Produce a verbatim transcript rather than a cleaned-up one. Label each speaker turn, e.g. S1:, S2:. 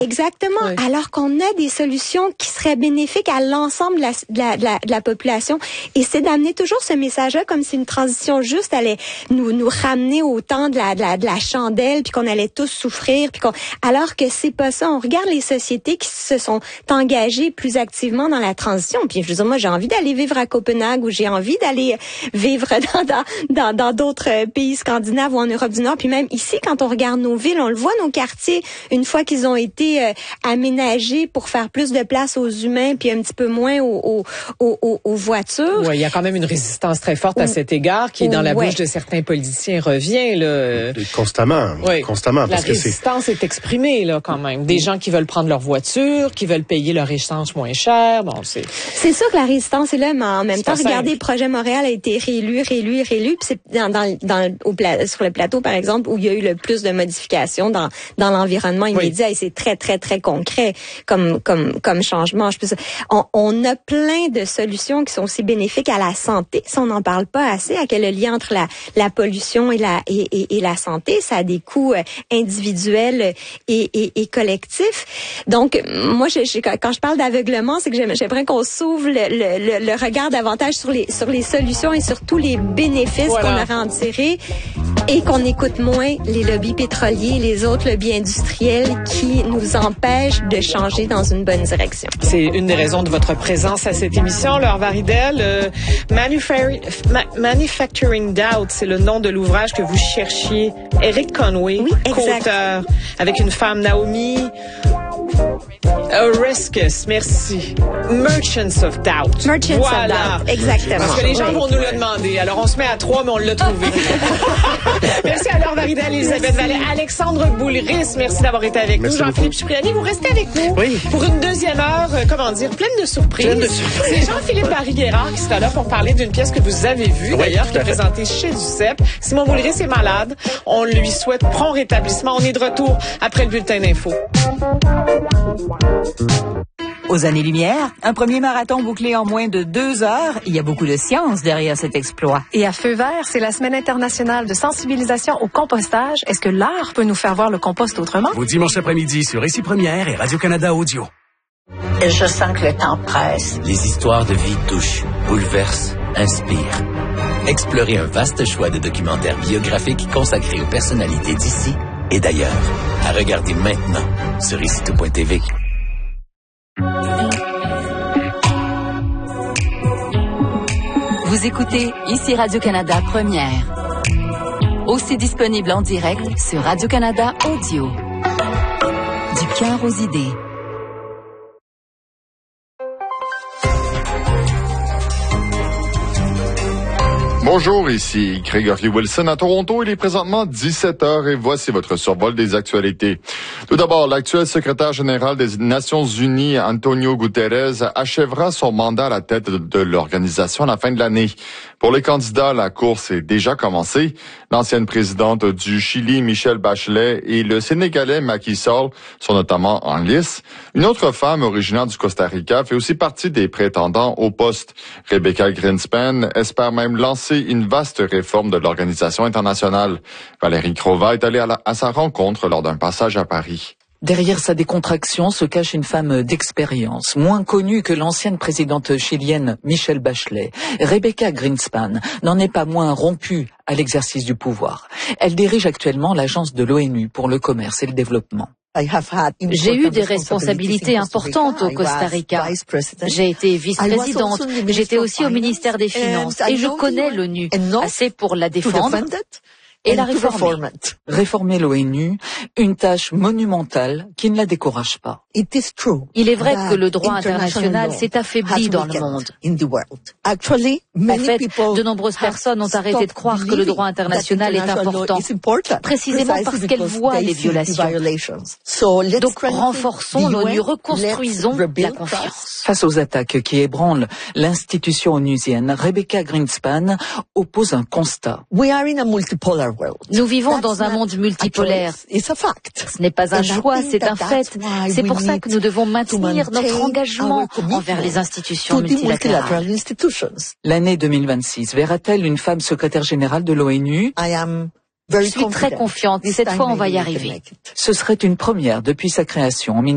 S1: Exactement. Oui. Alors qu'on a des solutions qui seraient bénéfiques à l'ensemble de la, de la, de la, de la population. Et c'est d'amener toujours ce message-là comme si une transition juste allait nous, nous ramener au temps de la, de la, de la chandelle, puis qu'on allait tous souffrir, puis qu'on, alors que c'est pas ça. On regarde les sociétés qui se sont engagées plus activement dans la transition. Puis je veux dire, moi, j'ai envie d'aller vivre à Copenhague ou j'ai envie d'aller vivre dans, dans, dans, dans d'autres pays scandinaves ou en Europe du Nord. Puis même ici, quand on regarde nos villes, on le voit, nos quartiers, une fois qu'ils ont été Euh, aménagés pour faire plus de place aux humains puis un petit peu moins aux, aux, aux, aux voitures.
S2: Oui, il y a quand même une résistance très forte à cet égard qui, dans la
S1: ouais.
S2: bouche de certains politiciens, revient. Là.
S3: Constamment, oui. constamment.
S2: La
S3: parce
S2: résistance
S3: que
S2: est exprimée là quand même. Des gens qui veulent prendre leur voiture, qui veulent payer leur essence moins cher. Bon, c'est...
S1: c'est sûr que la résistance est là, mais en même
S2: c'est
S1: temps, regardez, le projet Montréal a été réélu, réélu, réélu. Puis c'est dans, dans, dans, au pla- sur le plateau, par exemple, où il y a eu le plus de modifications dans, dans l'environnement immédiat. Oui. Et c'est très, très, très concret comme comme comme changement. Je peux, on, on a plein de solutions qui sont aussi bénéfiques à la santé. Ça, on n'en parle pas assez. À quel lien entre la la pollution et la et, et, et la santé, ça a des coûts individuels et, et, et collectifs. Donc, moi, je, je, quand je parle d'aveuglement, c'est que j'aimerais qu'on s'ouvre le, le, le regard davantage sur les sur les solutions et sur tous les bénéfices voilà. qu'on aurait en tiré et qu'on écoute moins les lobbies pétroliers, les autres lobbies industriels qui nous empêchent de changer dans une bonne direction.
S2: C'est une des raisons de votre présence à cette émission, Laure Varidel. Euh, Manufa- Ma- Manufacturing Doubt, c'est le nom de l'ouvrage que vous cherchiez. Eric Conway,
S1: oui,
S2: co-auteur, avec une femme, Naomi Oreskes, merci. Merchants of Doubt.
S1: Merchants
S2: voilà.
S1: of Doubt, exactement.
S2: Parce que les gens
S1: oui.
S2: vont nous le demander. Alors, on se met à trois, mais on l'a trouvé. Merci à Laure Varidel, Elisabeth Vallée, Alexandre Boulris, merci d'avoir été avec merci nous. Jean-Philippe Cipriani, vous restez avec nous
S3: oui.
S2: pour une deuxième heure, euh, comment dire, pleine de surprises. Pleine de surprises. C'est Jean-Philippe Barry-Guerrard qui sera là pour parler d'une pièce que vous avez vue, oui, d'ailleurs, qui est présentée chez Duceppe. Simon Boulris est malade. On lui souhaite prompt rétablissement. On est de retour après le bulletin d'info.
S4: Aux années-lumière, un premier marathon bouclé en moins de deux heures. Il y a beaucoup de science derrière cet exploit.
S5: Et à Feu vert, c'est la semaine internationale de sensibilisation au compostage. Est-ce que l'art peut nous faire voir le compost autrement?
S6: Vos dimanches après-midi sur Ici Première et Radio-Canada Audio.
S7: Je sens que le temps presse.
S8: Les histoires de vie touchent, bouleversent, inspirent. Explorez un vaste choix de documentaires biographiques consacrés aux personnalités d'ici et d'ailleurs. À regarder maintenant sur ici tout point t v.
S9: Vous écoutez Ici Radio-Canada Première. Aussi disponible en direct sur Radio-Canada Audio. Du cœur aux idées.
S10: Bonjour, ici Gregory Wilson à Toronto. Il est présentement dix-sept heures et voici votre survol des actualités. Tout d'abord, l'actuel secrétaire général des Nations Unies, Antonio Guterres, achèvera son mandat à la tête de, de l'organisation à la fin de l'année. Pour les candidats, la course est déjà commencée. L'ancienne présidente du Chili, Michelle Bachelet, et le Sénégalais Macky Sall sont notamment en lice. Une autre femme originaire du Costa Rica fait aussi partie des prétendants au poste. Rebecca Greenspan espère même lancer une vaste réforme de l'organisation internationale. Valérie Crova est allée à, la, à sa rencontre lors d'un passage à Paris.
S11: Derrière sa décontraction se cache une femme d'expérience, moins connue que l'ancienne présidente chilienne Michelle Bachelet. Rebecca Greenspan n'en est pas moins rompue à l'exercice du pouvoir. Elle dirige actuellement l'agence de l'ONU pour le commerce et le développement.
S12: J'ai eu des responsabilités importantes au Costa Rica. J'ai été vice-présidente, mais j'étais aussi au ministère des Finances et je connais l'ONU assez pour la défendre et la réformer.
S11: Réformer l'ONU, une tâche monumentale qui ne la décourage pas.
S12: Il est vrai que le droit international s'est affaibli dans le monde. En fait, de nombreuses personnes ont arrêté de croire que le droit international est important, précisément parce qu'elles voient les violations. Donc, renforçons l'ONU, reconstruisons la confiance.
S11: Face aux attaques qui ébranlent l'institution onusienne, Rebecca Greenspan oppose un constat.
S12: Nous vivons dans un monde multipolaire. Ce n'est pas un choix, c'est un fait. C'est pour ça que nous devons maintenir notre engagement envers les institutions multilatérales.
S11: L'année deux mille vingt-six verra-t-elle une femme secrétaire générale de l'ONU?
S12: Je suis très confiante. Cette fois, on va y arriver.
S11: Ce serait une première depuis sa création en